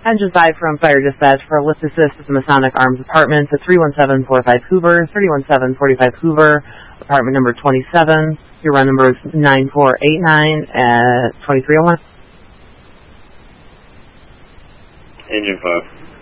Engine 5 from Fire Dispatch for a lift assist at the Masonic Arms Apartments at 31745 Hoover, 31745 Hoover, apartment number 27. Your run number is 9489 at 2301. Engine 5.